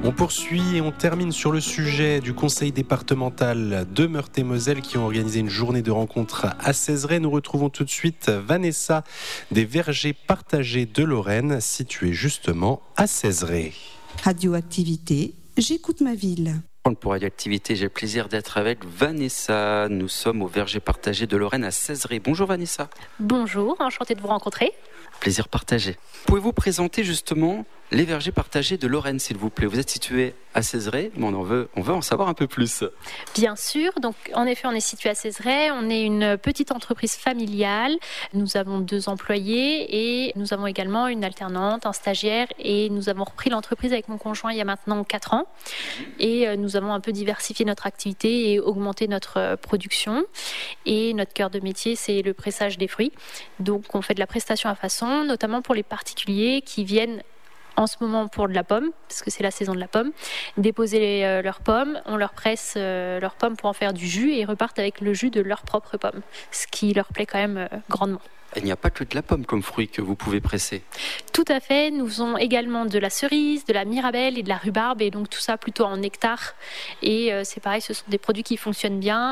On poursuit et on termine sur le sujet du conseil départemental de Meurthe-et-Moselle qui ont organisé une journée de rencontre à Cézeret. Nous retrouvons tout de suite Vanessa des Vergers Partagés de Lorraine, située justement à Cézeret. Radioactivité, j'écoute ma ville. Pour Radioactivité, j'ai le plaisir d'être avec Vanessa. Nous sommes au Verger Partagé de Lorraine à Cézeret. Bonjour Vanessa. Bonjour, enchantée de vous rencontrer. Plaisir partagé. Pouvez-vous présenter justement les Vergers Partagés de Lorraine, s'il vous plaît? Vous êtes situé à Cézeret, mais on veut en savoir un peu plus. Bien sûr, donc en effet on est situé à Cézeret, on est une petite entreprise familiale, nous avons 2 employés et nous avons également une alternante, un stagiaire et nous avons repris l'entreprise avec mon conjoint il y a maintenant 4 ans et nous avons un peu diversifié notre activité et augmenté notre production et notre cœur de métier c'est le pressage des fruits, donc on fait de la prestation à façon, notamment pour les particuliers qui viennent en ce moment pour de la pomme, parce que c'est la saison de la pomme, déposer leurs pommes, on leur presse leurs pommes pour en faire du jus et ils repartent avec le jus de leurs propres pommes, ce qui leur plaît quand même grandement. Il n'y a pas que de la pomme comme fruit que vous pouvez presser. Tout à fait, nous faisons également de la cerise, de la mirabelle et de la rhubarbe et donc tout ça plutôt en nectar et c'est pareil, ce sont des produits qui fonctionnent bien